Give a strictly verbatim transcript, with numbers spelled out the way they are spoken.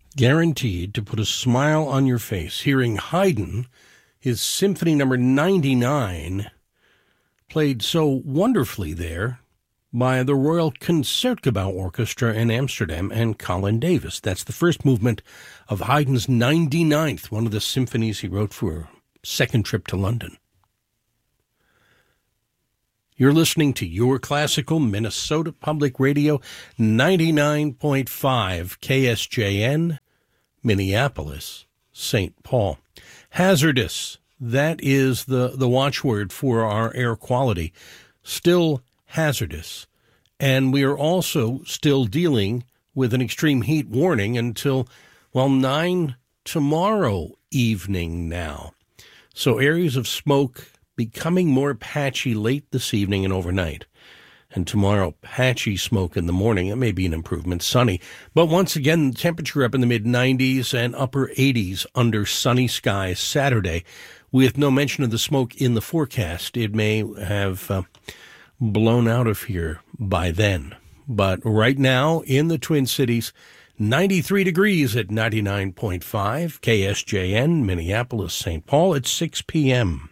Guaranteed to put a smile on your face hearing Haydn, his Symphony Number ninety-nine, played so wonderfully there by the Royal Concertgebouw Orchestra in Amsterdam and Colin Davis. That's the first movement of Haydn's ninety-ninth, one of the symphonies he wrote for a second trip to London. You're listening to Your Classical Minnesota Public Radio, ninety-nine point five K S J N, Minneapolis, Saint Paul. Hazardous, that is the, the watchword for our air quality. Still hazardous. And we are also still dealing with an extreme heat warning until, well, nine tomorrow evening now. So areas of smoke becoming more patchy late this evening and overnight. And tomorrow, patchy smoke in the morning. It may be an improvement, sunny. But once again, temperature up in the mid nineties and upper eighties under sunny skies Saturday, with no mention of the smoke in the forecast. It may have uh, blown out of here by then. But right now, in the Twin Cities, ninety-three degrees at ninety-nine point five K S J N, Minneapolis, Saint Paul at six p.m.